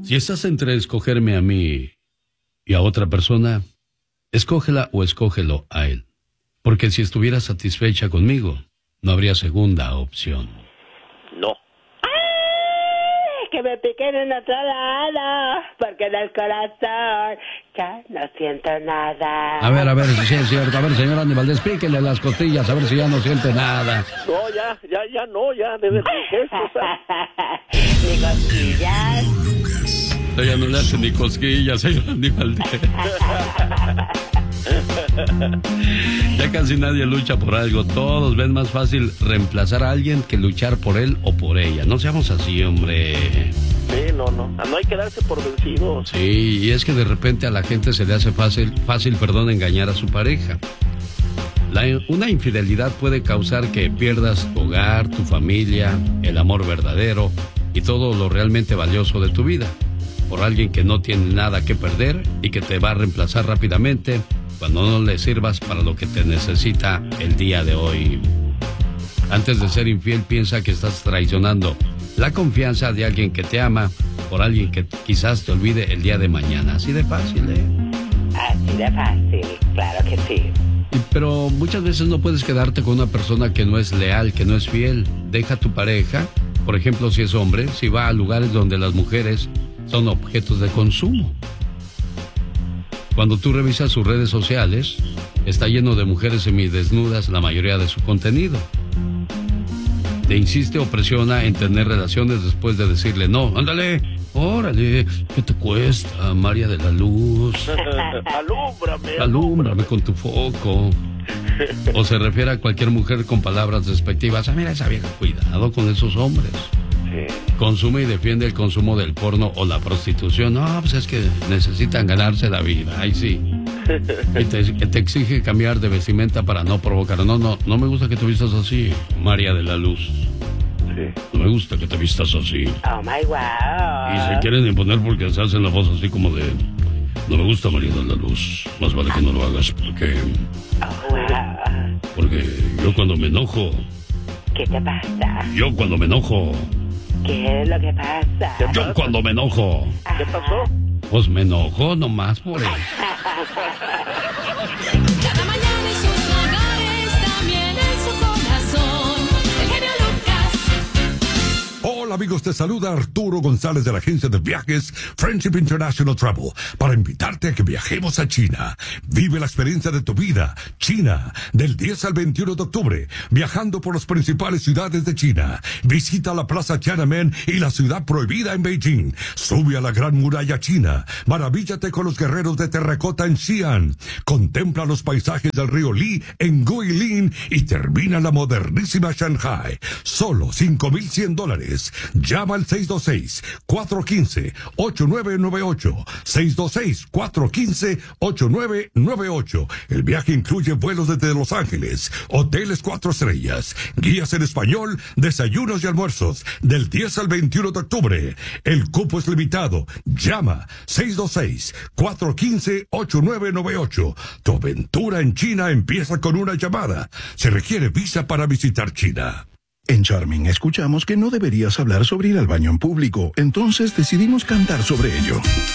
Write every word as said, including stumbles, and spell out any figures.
Si estás entre escogerme a mí y a otra persona, escógela o escógelo a él. Porque si estuviera satisfecha conmigo, no habría segunda opción. No. ¡Ay! Que me piquen en otro lado, porque en el corazón ya no siento nada. A ver, a ver, si es cierto. A ver, señor Andy Valdés, píquenle las costillas, a ver si ya no siente nada. No, ya, ya, ya no, ya, debe ser esto, o sea. Ni costillas. Ella no le hace ni cosquillas, señor Andy Valdés. Ya casi nadie lucha por algo. Todos ven más fácil reemplazar a alguien que luchar por él o por ella. No seamos así, hombre. Sí, no, no. No hay que darse por vencidos. Sí, y es que de repente a la gente se le hace fácil, fácil, perdón, engañar a su pareja. La, una infidelidad puede causar que pierdas tu hogar, tu familia, el amor verdadero y todo lo realmente valioso de tu vida por alguien que no tiene nada que perder y que te va a reemplazar rápidamente cuando no le sirvas para lo que te necesita el día de hoy. Antes de ser infiel, piensa que estás traicionando la confianza de alguien que te ama por alguien que quizás te olvide el día de mañana. Así de fácil, ¿eh? Así de fácil, claro que sí. Y, pero muchas veces no puedes quedarte con una persona que no es leal, que no es fiel. Deja a tu pareja, por ejemplo, si es hombre, si va a lugares donde las mujeres son objetos de consumo. Cuando tú revisas sus redes sociales, está lleno de mujeres semidesnudas la mayoría de su contenido. Te insiste o presiona en tener relaciones después de decirle no. Ándale, órale, ¿qué te cuesta, María de la Luz? Alúmbrame. Alúmbrame con tu foco. O se refiere a cualquier mujer con palabras despectivas. Ah, mira esa vieja, cuidado con esos hombres. Sí. Consume y defiende el consumo del porno o la prostitución. No, pues es que necesitan ganarse la vida. Ay, sí. Y te, te exige cambiar de vestimenta para no provocar. No, no, no me gusta que te vistas así, María de la Luz. Sí. No me gusta que te vistas así. Oh my wow. Y se quieren imponer porque se hacen la voz así como de... No me gusta, María de la Luz. Más vale que no lo hagas porque... Oh wow. Porque yo cuando me enojo... ¿Qué te pasa? Yo cuando me enojo... ¿Qué es lo que pasa? Yo cuando me enojo... ¿Qué pasó? Pues me enojo nomás por eso. Cada mañana en sus hogares, también en su corazón. El genio Lucas. Hola amigos, te saluda Arturo González de la agencia de viajes Friendship International Travel para invitarte a que viajemos a China. Vive la experiencia de tu vida. China, del diez al veintiuno de octubre, viajando por las principales ciudades de China. Visita la Plaza Tiananmen y la ciudad prohibida en Beijing. Sube a la Gran Muralla China. Maravíllate con los guerreros de terracota en Xi'an. Contempla los paisajes del río Li en Guilin y termina la modernísima Shanghai. Solo cinco mil cien dólares. Llama al seis dos seis, cuatro uno cinco, ocho nueve nueve ocho. seis dos seis, cuatro uno cinco, ocho nueve nueve ocho. El viaje incluye vuelos desde Los Ángeles, hoteles cuatro estrellas, guías en español, desayunos y almuerzos, del diez al veintiuno de octubre. El cupo es limitado. Llama seis dos seis, cuatro uno cinco, ocho nueve nueve ocho. Tu aventura en China empieza con una llamada. Se requiere visa para visitar China. En Charming escuchamos que no deberías hablar sobre ir al baño en público, entonces decidimos cantar sobre ello.